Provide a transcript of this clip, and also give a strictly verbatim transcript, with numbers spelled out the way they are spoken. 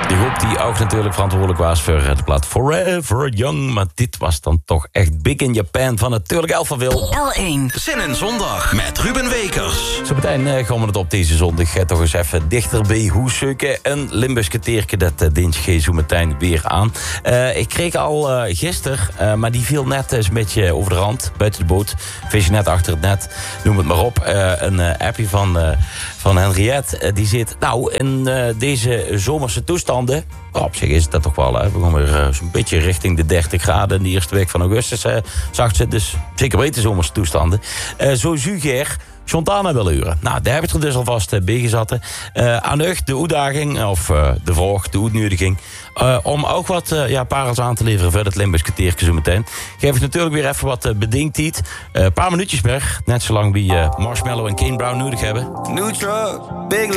De groep die ook natuurlijk verantwoordelijk was voor de plaat Forever Young. Maar dit was dan toch echt Big in Japan van natuurlijk Alphaville. L één. Zin in zondag met Ruben Wekers. Zo meteen uh, gaan we het op deze zondag uh, toch eens even dichter bij hoe zoeken. Een Limburgse teerke, dat uh, dient je zo meteen weer aan. Uh, ik kreeg al uh, gisteren, uh, maar die viel net eens een beetje over de rand, buiten de boot. Visje net achter het net, noem het maar op. Uh, een uh, appje van, uh, van Henriette, uh, die zit nou in uh, deze zomerse toestanden. Oh, op zich is dat toch wel, hè. We gaan weer uh, zo'n beetje richting de dertig graden in de eerste week van augustus. Uh, zag ze, dus zeker weten zomerse toestanden. Uh, zo Zuger Chontana wil huren. Nou, daar heb ik er dus alvast uh, bij gezet. Uh, aan u de uitdaging, of uh, de vraag, de uitnodiging, uh, om ook wat uh, ja, parels aan te leveren voor het Limburgse teertje zo meteen. Geef ik natuurlijk weer even wat uh, bedingtijd. Een uh, paar minuutjes per, net zolang wie uh, Marshmallow en Kane Brown nodig hebben. New truck, big